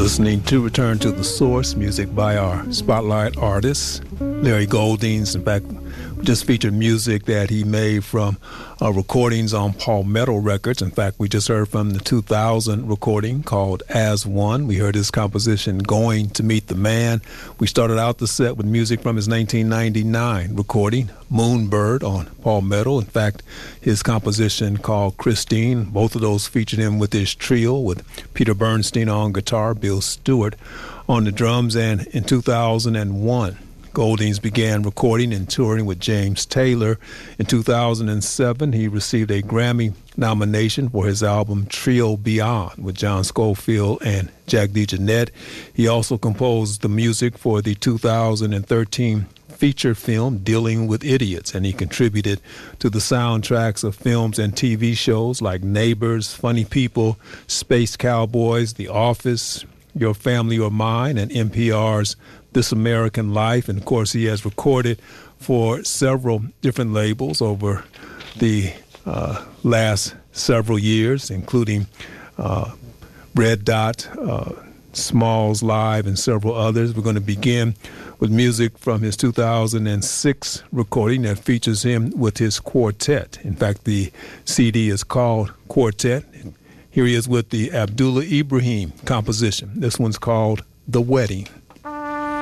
Listening to Return to the Source, music by our spotlight artist, Larry Goldings. In fact, we just featured music that he made from recordings on Palmetto Records. In fact, we just heard from the 2000 recording called As One. We heard his composition, Going to Meet the Man. We started out the set with music from his 1999 recording, Moonbird, on Palmetto. In fact, his composition called Christine, both of those featured him with his trio with Peter Bernstein on guitar, Bill Stewart on the drums. And in 2001, Goldings began recording and touring with James Taylor. In 2007, he received a Grammy nomination for his album Trio Beyond with John Scofield and Jack DeJohnette. He also composed the music for the 2013 feature film Dealing with Idiots, and he contributed to the soundtracks of films and TV shows like Neighbors, Funny People, Space Cowboys, The Office, Your Family or Mine, and NPR's This American Life. And of course, he has recorded for several different labels over the last several years, including Red Dot, Smalls Live, and several others. We're going to begin with music from his 2006 recording that features him with his quartet. In fact, the CD is called Quartet. Here he is with the Abdullah Ibrahim composition. This one's called The Wedding.